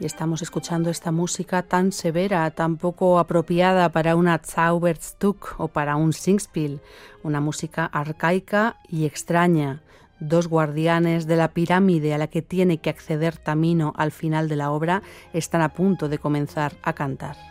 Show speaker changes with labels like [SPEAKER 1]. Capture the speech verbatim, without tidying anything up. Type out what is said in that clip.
[SPEAKER 1] y estamos escuchando esta música tan severa, tan poco apropiada para una Zauberstück o para un Singspiel, una música arcaica y extraña. Dos guardianes de la pirámide a la que tiene que acceder Tamino al final de la obra están a punto de comenzar a cantar.